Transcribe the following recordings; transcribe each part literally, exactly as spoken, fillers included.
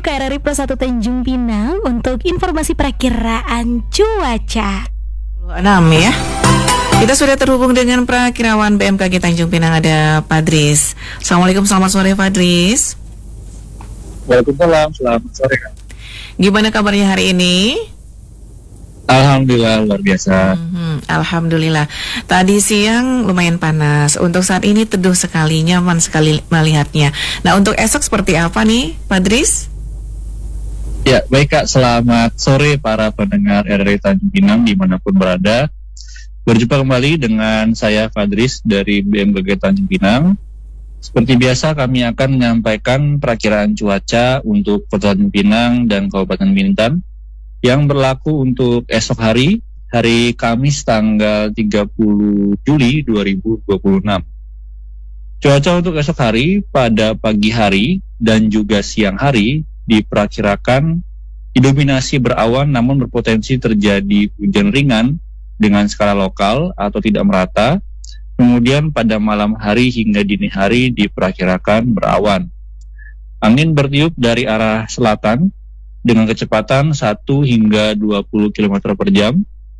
ke R R I Pro satu Tanjung Pinang untuk informasi perakiraan cuaca. enam ya. Kita sudah terhubung dengan Prakirawan B M K G Tanjung Pinang, ada Padris. Assalamualaikum, selamat sore Padris. Waalaikumsalam, selamat sore Kak. Gimana kabarnya hari ini? Alhamdulillah luar biasa. Hmm, Alhamdulillah. Tadi siang lumayan panas. Untuk saat ini teduh sekali, nyaman sekali melihatnya. Nah, untuk esok seperti apa nih, Padris? Ya, baik Kak. Selamat sore para pendengar R R I Tanjung Pinang dimanapun berada. Berjumpa kembali dengan saya Fadris dari B M K G Tanjung Pinang. Seperti biasa kami akan menyampaikan perakiraan cuaca untuk Kota Tanjung Pinang dan Kabupaten Bintan yang berlaku untuk esok hari, hari Kamis tanggal tiga puluh Juli dua ribu dua puluh enam. Cuaca untuk esok hari pada pagi hari dan juga siang hari diperkirakan didominasi berawan namun berpotensi terjadi hujan ringan dengan skala lokal atau tidak merata. Kemudian pada malam hari hingga dini hari diperkirakan berawan. Angin bertiup dari arah selatan dengan kecepatan satu hingga dua puluh kilometer per jam.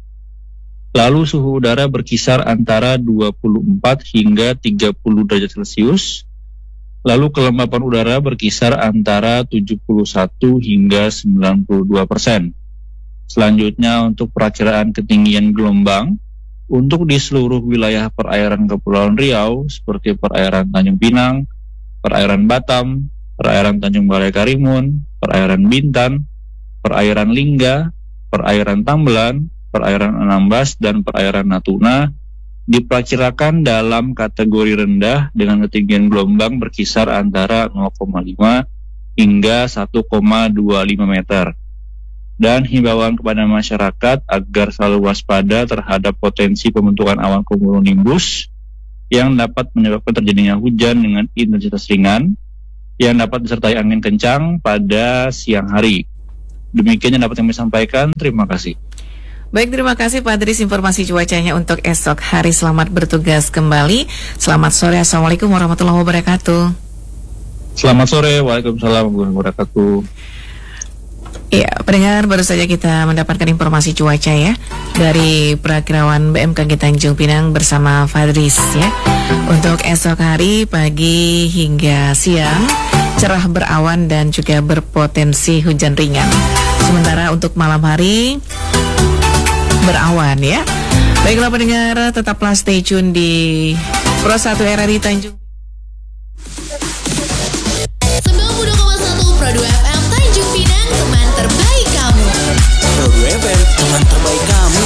Lalu suhu udara berkisar antara dua puluh empat hingga tiga puluh derajat Celcius. Lalu kelembapan udara berkisar antara tujuh puluh satu hingga sembilan puluh dua persen. Selanjutnya untuk perakiraan ketinggian gelombang untuk di seluruh wilayah perairan Kepulauan Riau seperti perairan Tanjung Pinang, perairan Batam, perairan Tanjung Balai Karimun, perairan Bintan, perairan Lingga, perairan Tambelan, perairan Anambas, dan perairan Natuna diperkirakan dalam kategori rendah dengan ketinggian gelombang berkisar antara nol koma lima hingga satu koma dua lima meter. Dan himbauan kepada masyarakat agar selalu waspada terhadap potensi pembentukan awan cumulonimbus yang dapat menyebabkan terjadinya hujan dengan intensitas ringan yang dapat disertai angin kencang pada siang hari. Demikian yang dapat kami sampaikan. Terima kasih. Baik, terima kasih Padris informasi cuacanya untuk esok hari. Selamat bertugas kembali. Selamat sore. Assalamualaikum warahmatullahi wabarakatuh. Selamat sore. Waalaikumsalam warahmatullahi wabarakatuh. Ya, pendengar, baru saja kita mendapatkan informasi cuaca ya dari Prakirawan B M K G Tanjung Pinang bersama Fadris ya. Untuk esok hari pagi hingga siang cerah berawan dan juga berpotensi hujan ringan. Sementara untuk malam hari berawan ya. Baiklah pendengar, tetaplah stay tune di Pro satu R R I Tanjung sembilan puluh dua koma satu Pro dua F M Tanjung Pinang, teman terbaik kamu. Pro dua F M, teman terbaik kamu.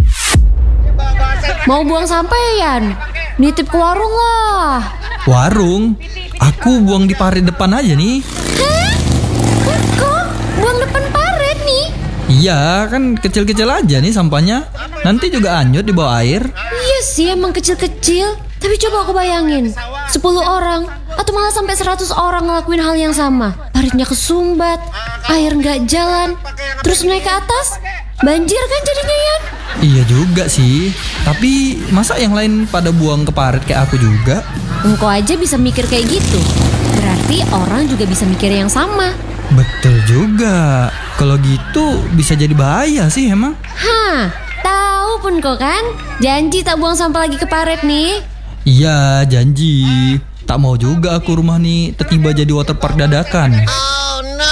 Mau buang sampah ya, Yan? Nitip ke warung lah. Warung? Aku buang di parit depan aja nih. Hah? Kok buang depan parit nih? Iya, kan kecil-kecil aja nih sampahnya. Nanti juga anyut di bawah air. Iya sih, emang kecil-kecil. Tapi coba aku bayangin, sepuluh orang atau malah sampai seratus orang ngelakuin hal yang sama. Paritnya kesumbat, air nggak jalan, terus naik ke atas, banjir kan jadinya, Yan? Iya juga sih. Tapi masa yang lain pada buang ke parit kayak aku juga? Engkau aja bisa mikir kayak gitu. Berarti orang juga bisa mikir yang sama. Betul juga. Kalau gitu bisa jadi bahaya sih emang. Hah, tahu pun kok kan? Janji tak buang sampah lagi ke parit nih. Iya, janji. Tak mau juga aku rumah nih tiba-tiba jadi waterpark dadakan.